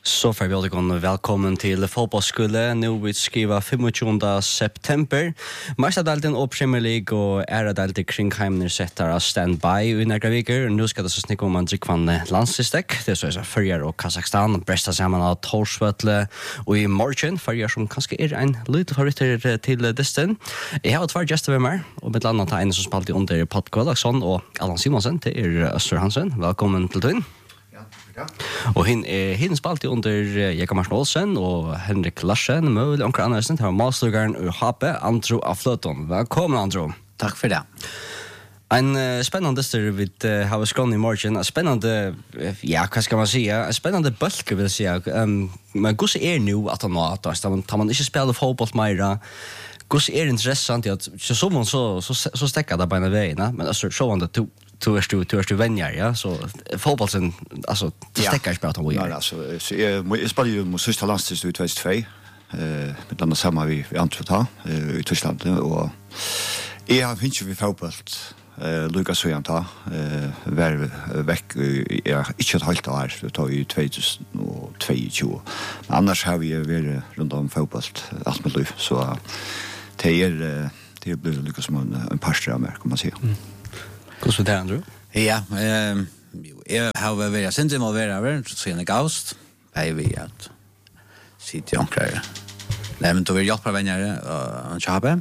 Så får vi alla välkommen till fotbollsskolan. Nu vi skriva 25 september. Mästardalten och Premier League och äradalten kring Heimner sätter standby i några veckor. Nu ska det så snicka om man drickvann landslagsdäck. Det är så Förjar och Kazakstan brästa samman av Torsvötle och i morgon Förjar som kanske är en lite favoritter till desten. Jag har två gäster med mig och med bland annat en som spalade under Pat Gulaksson och Allan Simonsen till Öster Hansen. Välkommen till Tun. Och hin spalt under Jakob Martin Olsen och Henrik Larsen med Onkel Andersen har mastergarn ur HP Andro Aflöton. Välkommen Andro. Tack för det. En spännande stund vid Hava Skåne i morgon. Spännande, ja, vad ska man säga? En spännande bulk vill säga. Men hur är nu att han har att tar man inte spela fotboll mer? Hur är intressant att så man så stäcker det på en väg, men alltså så var det Du är du vänner, ja, så fotbollen alltså stäcker spel att ja, alltså jag spelar ju mot sista landslaget i 2002 med den samma vi Antwerpen i Tyskland och jag finns ju vi fotboll Lucas Sojanta var veck inte ett halvt år det tar ju 2022 men annars har vi väl runt om fotboll allt med liv så det blir Lucas som en pastor med kan man säga. Hur så där Andrew? Ja, jag har varit sen involverad sen i august. Jag vet att sitter jag klar. Nej, men då vill jag på vänner och chapa.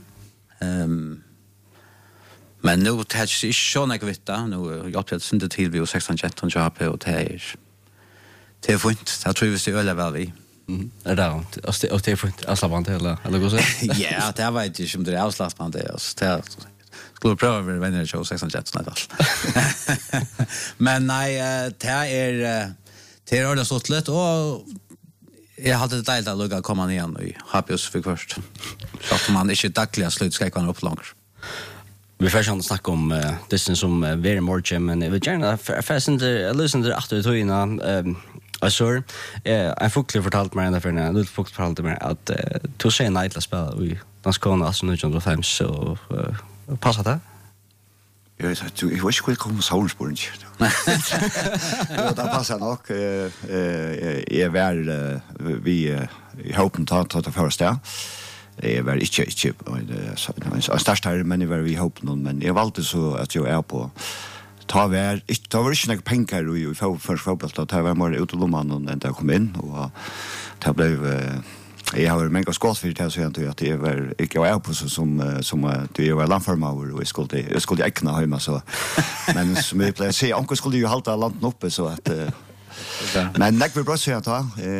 Men nu touch är så något vita. Nu jag har sen till vi 16 chapa och det är fint. Jag tror vi ska öla väl vi. Är det och det är fint. Avslappnat eller går så? Ja, det var inte som det är avslappnat det. Skulle pröva över vänner show 16 snart. Men nej, det är det så lätt och jag hade det dejligt att lugga komma igen och hoppas för först. Så att man inte dagliga slut ska kunna upp långt. Vi får ju snacka om det som very more men vi gärna för lyssnare att du innan alltså en fuklig fortalt mig därför när du fukt fortalte mig att du säger nej till spela i Danskona alltså nu John Times så passar det? Jag vet inte skulle komma soundspåren. Det passar nog. Är väl vi hoppen ta första. Det var inte så starkt här men det var vi hoppen men jag valde så att jag är på ta var inte några pengar och i fotboll att ta var mer ut och lomman än det kom in och det blev jag har många skott för det så att det var inte jag är på som det var landformar och jag skulle äkna hemma så men som vi plejer se onkel skulle ju hålla landet uppe så att men när vi bröt så att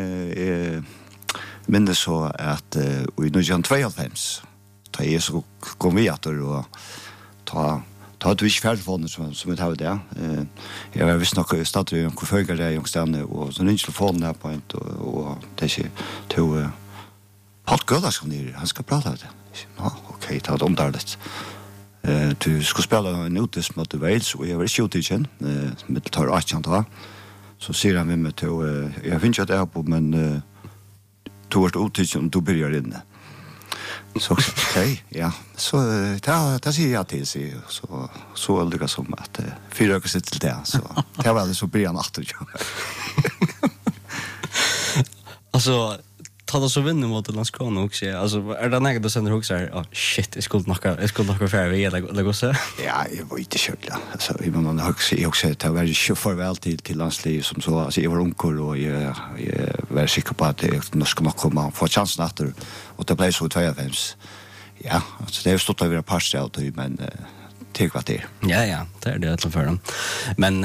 men det så att i 1992 ta är så kom vi att och ta du inte färdfån som det har det. Jag var visst nog startade ju en förföljer där Jongsterne och så nytt telefon där på ett och det ser till Pat Gulaksson han ska prata det. Ja, okej, ta det omtalet. Du ska spela en notis mot Wales och jag var shootigen med tar 18 då. Så ser han med mig till jag finns att det är på men tog ut om du börjar inne. Så okej, ja. Så ta säger jag till sig så lyckas som att fyra ökar sig till det så det var det så början efter. Alltså ta det så vinner mot Landskrona också. Alltså är det något att sända också här shit, jag skulle nog för vi eller gå så. Ja, jag var inte kört. Alltså i man har också det var ju farväl till landsliv som så alltså jag var ungkor och jag var säker på att det nog ska komma få chansen efter och det blev så 2-5. Ja, alltså det är stått över pass out men till kvarter. Ja, det är det för dem. Men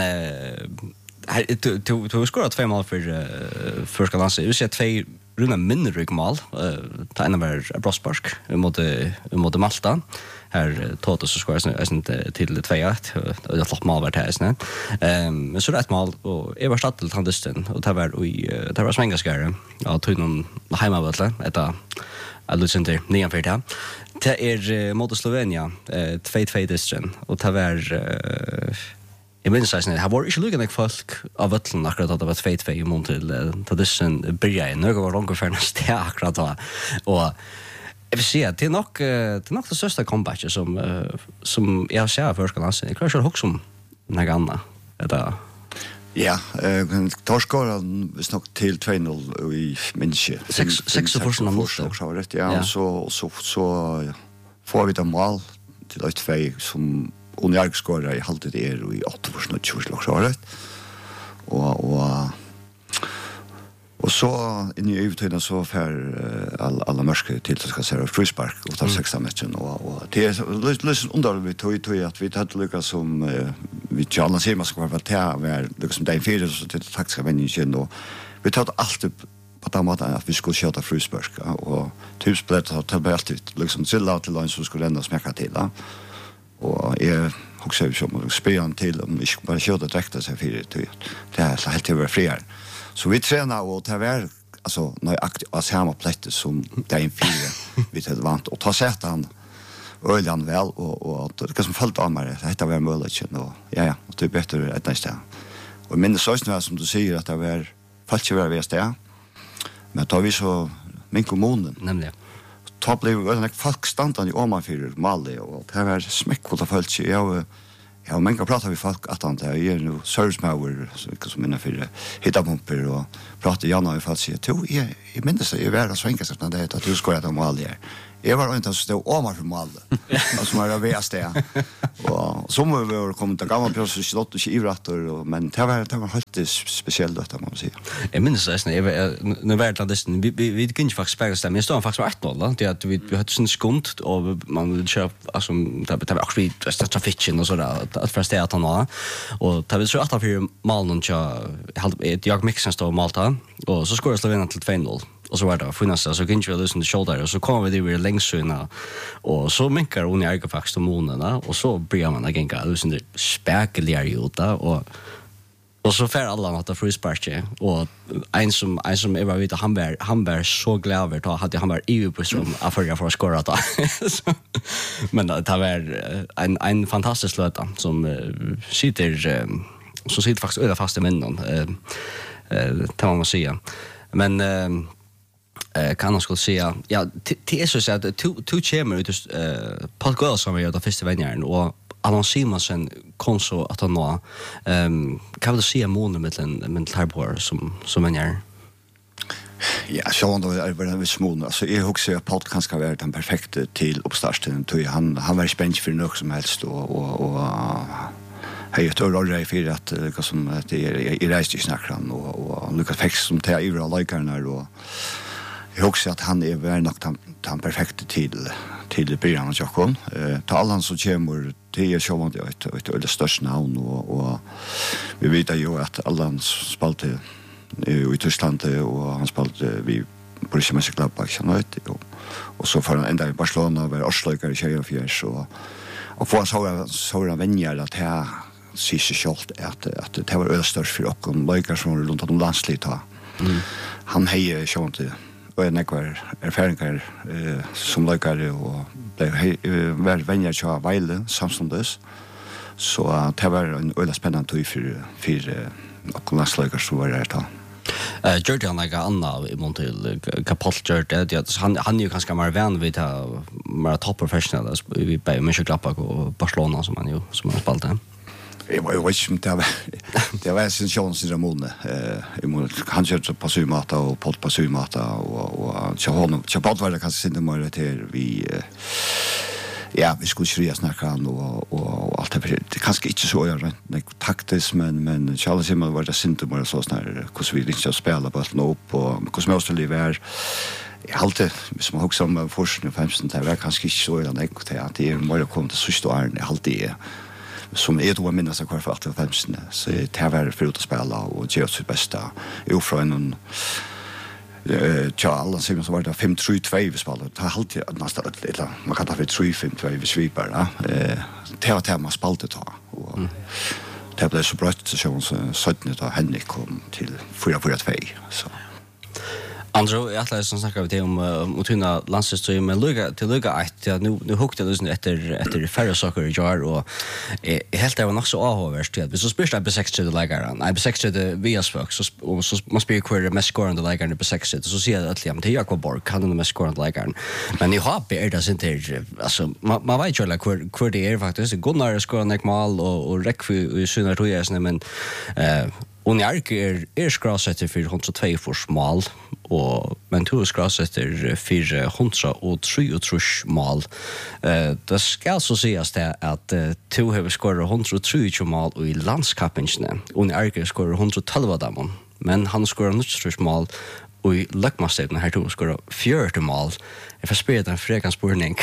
du skorat 5 mål för första landslaget. Du ser 2 runda mindre mål. Ta en var Brospark mot Malta. Här Toto så skorar sen till 2-1 och jag mål var det sen. Men så rätt mål och jag var satt till Tandisten och det var svängaskare. Ja, tog någon hemmavatla detta Alexander Nianfärda. Det är mot Slovenia 2-2 distren och det var jag minns att det var inte lugnt folk av vattlen akkurat att det var 2-2 i mån till Tadisen började. Nu var det ungefär nästa akkurat då. Och jag vill säga att det är nog det största comebacket som jag ser första landsen. Jag klarar inte att hugga om något annat. Ja, torskoran vi snakket til 2-0 i Minche. 6 forskjell om det. Ja, så får vi da mål til 8-2 som Unjark skårer i halvtid og i 8 forskjell og og så inn i øyetøyene så får alle mørke til å se frispark og ta 6 meter og det litt underlig vi tog at vi hadde lykket som vi ikke alle sier man skal være til å lykket som den 4 så til taktiske vendingen og vi tatt alltid på den måten at vi skulle kjøte frispark og typsplett til vi alltid liksom trilla til en som skulle enda smekka til og jeg husker jo om spyr han til om vi ikke bare kjøte direkte seg 4 det er helt til å være friere. Så vi tränar och tar väl alltså nøyaktig av samma plätte som det en 4 vi hade vant och ta sett han öljan väl och det som följt av mig det var möjligt och ja och det är bättre att nästa. Och minns så som du säger att det var falskt var vi där. Men då vi så min kommunen nämligen då blev det folk standande i Omanfyr Mali och det var smäckfullt av folk ja, men kan prata vi folk att han är ju nu service power som innan för hitta pumper och prata gärna i fall sig to i minns jag var så enkelt att det att du ska ta mål där. Jag var inte så stå om för mål. Alltså var det väst där. Och som vi var kommit till gamla process slott och ivratter men det var helt speciellt att man säger. Jag minns det när världlandisten vi kunde faktiskt spela stämma. Jag står faktiskt 8-0 det att vi hade sån skund och man vill köra alltså det var också det trafiken och så där att förstå att han var och det vill så att för målen jag mixen står Malta och så skorar Slovenien till 2-0 och så var det funnits så kunde vi lösa det shoulder och så kommer vi det längst såna och så minkar hon i arka faktiskt månaderna och så börjar man agänga lösa det späckliga juta och så får alla att frispark och en som är var vid han var så glad över att hade han var EU på som för att skora då. Men det var en fantastisk låt som sitter faktiskt över fast i minnen kan man säga. Men kan jag skulle säga ja det är så att två chamber ut Paul Gold som är då första vänjaren och Allan Simonsen kom så att han nå kan du se månen med Tarbor som vänjare. Ja, så då är det väl små alltså jag husar att Paul kan ska vara den perfekta till uppstarten till han var spänd för något som helst och hej ett roll för att som att det är i rejält snackran och Lucas Fex som tar i alla likarna och jag hoppas att han är väl nog den perfekta till början av Jakob. Ta alla som kommer till är så att det största namn och vi vet ju att alla spalte i Tyskland och han spalte vi på det mesta klubben och så får han ända i Barcelona var Osloikare i Tjejofjärs och får så vänjar att här sista skott att det var östers för och Loikar som runt om landsligt han hejer så inte och en ekvar erfarenheter som Loikare och blev vänjar så väl samstundes så det var en öde spännande tid för och landslaget så var det då. Jordan like Anna i Montil Kapolter det han ju ganska mer vän vid att vara top professional vi på Mönchengladbach och Barcelona som han spelade. Jag vet inte det var sin chans i Ramone han körde på Sumata och Pott på Sumata och så honom så Pott var det kanske inte mer till vi ja vi skulle skria snacka och allt det kanske inte så jag taktiskt men Charles Himmel var det synte mer så snart hur vi inte spela på att upp och hur som måste leva jag alltid som också som forskning 15 det var kanske inte så jag att det är mer kom till sista åren alltid som är då minnas jag kvar för 15 så det var för att spela och göra sitt bästa ifrån en alla som var det 5-3-2 vi spelade. Det har alltid nästan ett man kan ta 3-5-2 vi svipar. Det var man spelade då och det blev så bra så 17 då Henrik kom till 4-4-2 så Andrew, jag har som snackar vi om tunna landslagsstrid men Luga att nu hukte det efter färre saker i jar och helt det var nog så avhåverst att vi så spelade på 6 till lägaren. Nej, på 6 till VS Fox så man spelar kvar mest scorande lägaren på 6 så ser det att till Jakob Borg kan den mest scorande lägaren. Men i har är det inte alltså man vet ju hur det är faktiskt. Gunnar scorar mål och räck för synar tror jag men Och är skrassätter för 102 mål och men två skrassätter för 103 mål. Det ska så sägas det att två har skorat 103 mål i landskapen och Arke skorar 112 dem. Men han skorar 93 mål och i Lökmastetten här två skorar 40 mål. Jag får spela en frekans spurning.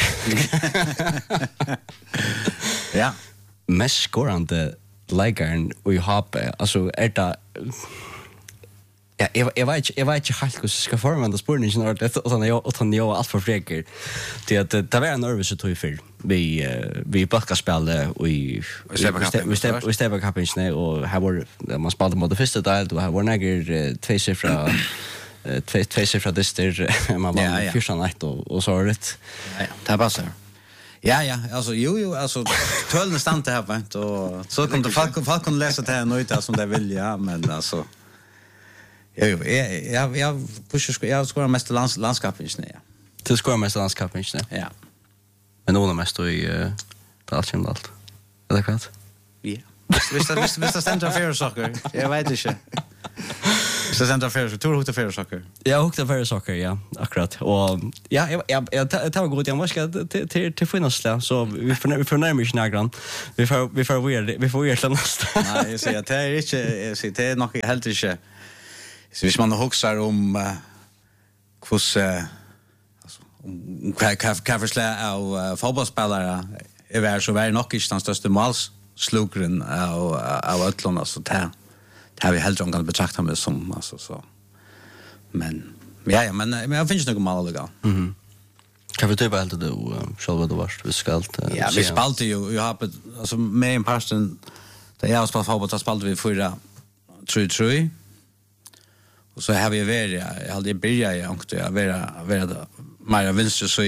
Ja. Mest skorande lägaren och Hape, alltså det ja, jag vet inte helt hur jag ska forma spurningen ordentligt utan jag allt för fräcker till att det var en nervös att ta för vi backaspelet och vi stävade kappen och här var man spelade mot det första där och här var några två siffra dyster man var första natt och så rätt. Ja, det passar. Ja, alltså jo, alltså töllen stannade här va och så kom det folk kunde läsa det här nu som de vill ja, men alltså jag pushar jag skorar mest landskapen snä. Du skorar mest landskapen snä. Ja. Men någon mest i allt. Eller kvart? Ja. Visst ständer för saker. Jag vet inte. Så ständer för tur hukta för saker. Jag hukta för saker, ja, akkurat. Och ja, jag tar god jag måste till finasla så vi får närmare snagran. Vi får göra nästa. Nej, jag säger att det är inte jag säger det är nog helt inte. Så hvis man huxar om hur alltså kan förslä av fotbollsspelare är så väl nog inte den största målslugren av Ötlanda så det har vi helt kan betrakta med som alltså så. Men men jag finns nog mål alltså. Mhm. Kan vi typ helt då själva då vart vi ska allt. Ja, vi spaltade ju har alltså med en person där jag spelar fotboll så spaltade vi förra 3-3. Och så har vi varit, jag hade börjat i ångte jag vara mer vänster så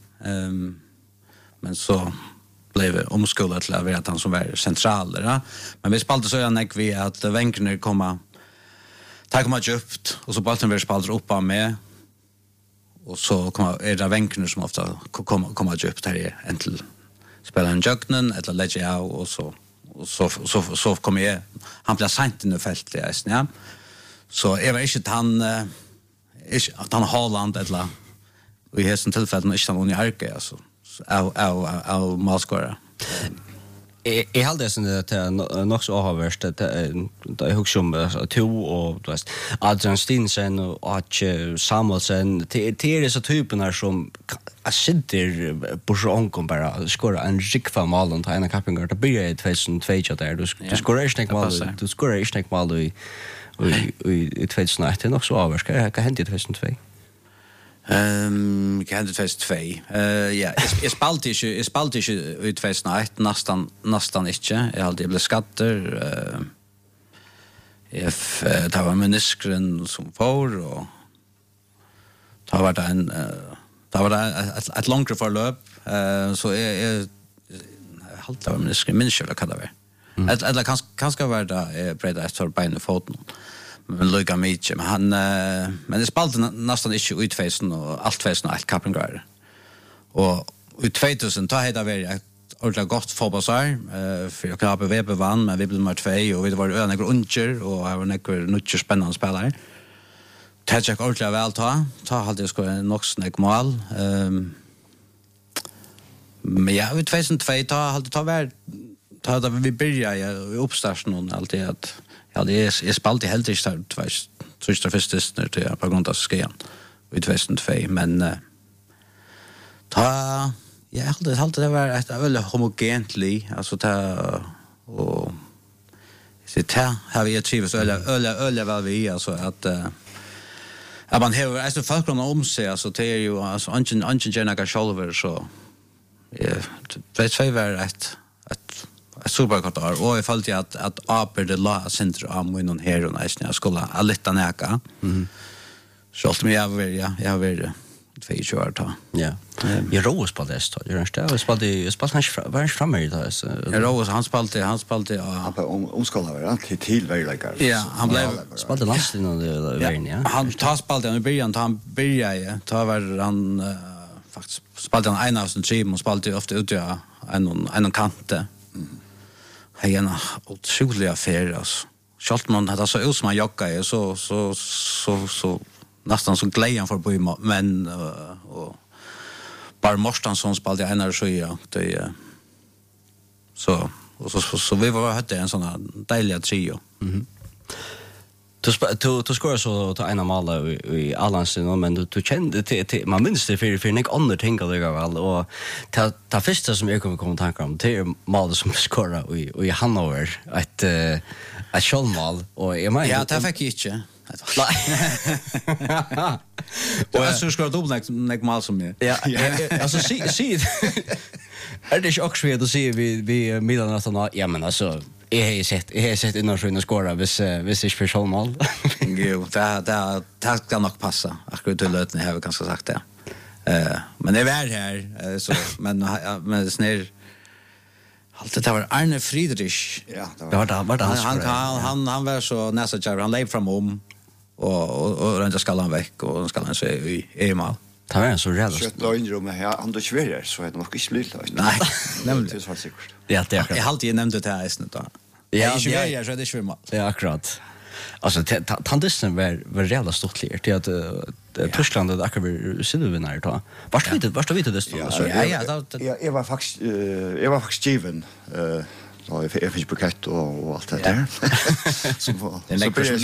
men så blev det omskolat till att vara han som var central där. Men vi spaltade så jag vi att vänkerna komma djupt och så bollen blir spaltad upp av med och så kommer det vänkerna som ofta komma djupt här i en till spela en jöknen eller lägga av och så kommer jag han blir sent in i fältet ja. Så jag vet inte att han Haaland eller i hessen tillfällen inte han i Arke alltså av målskorare. Jag hade det som det är nog så avvärst att det är också om to och du vet Adrian Stinsen och Samuelsen det är så typerna som sitter på sången bara skora en riktig mål och ta en kappingar det blir i 2002 där du skorar inte mål i 2001 det är nog så avvärst kan hända i 2002. Kan det 2002. Ja, jag spaltade inte i 2001 nästan inte. Jag hade blivit skatter. Det var meniskren som får och det var ett långt förlöp så jag halta var meniskren minns jag vad det var. Eller kanske var det breda ett för bein i foten. Men lukka mycket men men det spaltade nästan inte utfästen och allt fästen allt kappingar. Och i 2000 ta hade vi ett ordentligt gott fotbollsår för jag kan ha VB vann men vi blev nummer 2 och vi var några uncher och det var några mycket spännande spelare. Det gick ordentligt väl ta hade jag skorat nog snack mål. Men ja, i 2002 hade vi började i uppstarten alltid att ja, det är spalt i helt inte tror först när det på grund av skean i 2002 men jag hade det var ett väldigt homogent liv alltså och så har vi trivs ölla väl vi alltså att man har alltså folk om sig alltså det är ju alltså ingen genera shoulder så det var ett superkvartar och jag följde att Aper det la center av någon här och nästan jag skulle allta näka. Så allt med jag var 22 år då. Ja. Jag rås på det så. Jag spelade han framme i det så. Jag rås han spelade han på omskola var han till vägläggare. Ja, han blev spelade last i den vägen ja. Han spelade i början han började ta var han faktiskt spelade han en av sin team och spelade ofta ut en kante. Hej en otrolig affär alltså. Schalt man hade så ut som man joggar så nästan så glädjen för på men och bara Morstansson spelade en av sjöa det så vi var hade en sån här dejlig trio. Du skorar så ta en av alla i Allansen, men du kände till man minns det för en andra ting att göra väl och ta första som jag kommer tankar om det är mål som skorar i Hannover ett självmål och jag menar ja det fick jag inte. Och jag skulle skora dubbelt mål som jag. Ja, alltså se är det inte också vi att se vi Milan att ja men alltså jag har sett innan sjön skåra hvis inte för självmål. Jo, det ska nog passa. Akkurat till lötning har vi ganska sagt det. Men det är väl här så men snär allt det var Arne Friedrich. Ja, det var han var så nästa jävla han lev fram och rent ska han väck och ska han se i mål. Det var en så rädd. Så då in rummet här han då svär så är det nog inte slut. Nej, nämligen det är så säkert. Ja, det är jag har alltid nämnt det här istället då. Ja, så är det svärmål. Ja, akkurat. Alltså tandisen var reella stortligt till att Tyskland och akkurat silvervinnare då. Vart vet du det då? Jag var faktiskt given då jag fick bukett och allt det där. Så